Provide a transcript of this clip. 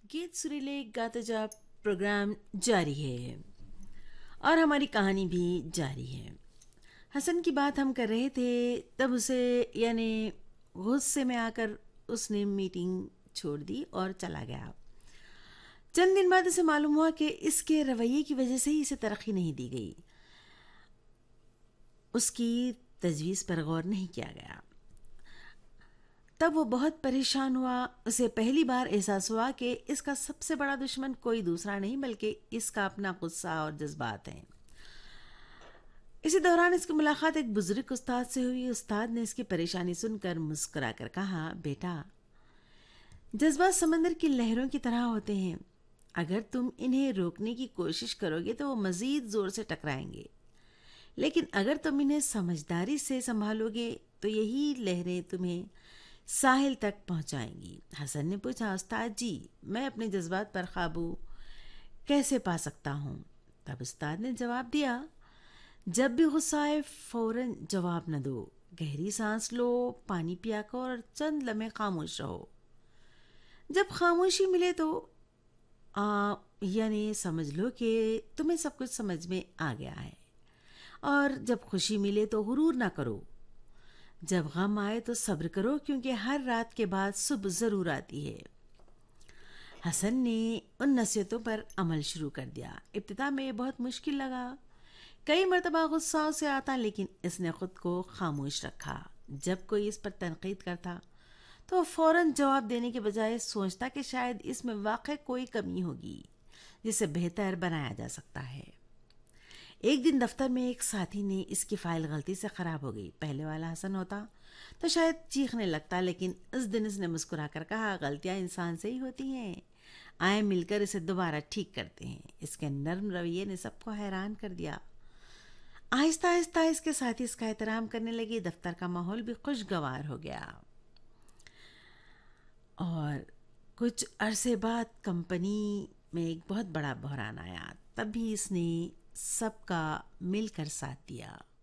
गीत सुरीले गाते जा प्रोग्राम जारी है और हमारी कहानी भी जारी है। हसन की बात हम कर रहे थे, तब उसे यानी गुस्से में आकर उसने मीटिंग छोड़ दी और चला गया। चंद दिन बाद उसे मालूम हुआ कि इसके रवैये की वजह से ही इसे तरक्की नहीं दी गई, उसकी तजवीज़ पर गौर नहीं किया गया। तब वो बहुत परेशान हुआ। उसे पहली बार एहसास हुआ कि इसका सबसे बड़ा दुश्मन कोई दूसरा नहीं बल्कि इसका अपना गुस्सा और जज्बात हैं। इसी दौरान इसकी मुलाकात एक बुजुर्ग उस्ताद से हुई। उस्ताद ने इसकी परेशानी सुनकर मुस्कुराकर कहा, बेटा, जज्बात समंदर की लहरों की तरह होते हैं। अगर तुम इन्हें रोकने की कोशिश करोगे तो वो मज़ीद ज़ोर से टकराएंगे, लेकिन अगर तुम इन्हें समझदारी से संभालोगे तो यही लहरें तुम्हें साहिल तक पहुंचाएंगी। हसन ने पूछा, उस्ताद जी, मैं अपने जज्बात पर काबू कैसे पा सकता हूँ? तब उस्ताद ने जवाब दिया, जब भी गुस्सा आए फौरन जवाब न दो, गहरी सांस लो, पानी पिया कर और चंद लम्हे खामोश रहो। जब खामोशी मिले तो यानी समझ लो कि तुम्हें सब कुछ समझ में आ गया है। और जब खुशी मिले तो गुरूर ना करो। जब गम आए तो सब्र करो, क्योंकि हर रात के बाद सुबह जरूर आती है। हसन ने उन नसीहतों पर अमल शुरू कर दिया। इब्तिदा में बहुत मुश्किल लगा, कई मरतबा गुस्सा उसे आता, लेकिन इसने खुद को खामोश रखा। जब कोई इस पर तनकीद करता तो फौरन जवाब देने के बजाय सोचता कि शायद इसमें वाकई कोई कमी होगी जिसे बेहतर बनाया जा सकता है। एक दिन दफ्तर में एक साथी ने इसकी फाइल गलती से खराब हो गई। पहले वाला हसन होता तो शायद चीखने लगता, लेकिन इस दिन इसने मुस्कुराकर कहा, गलतियां इंसान से ही होती हैं, आए मिलकर इसे दोबारा ठीक करते हैं। इसके नर्म रवैये ने सबको हैरान कर दिया। आहिस्ता आहिस्ता इसके साथी इसका एहतराम करने लगे। दफ्तर का माहौल भी खुशगवार हो गया और कुछ अरसे बाद कंपनी में एक बहुत बड़ा बहरान आया। तब भी इसने सबका मिलकर साथ दिया।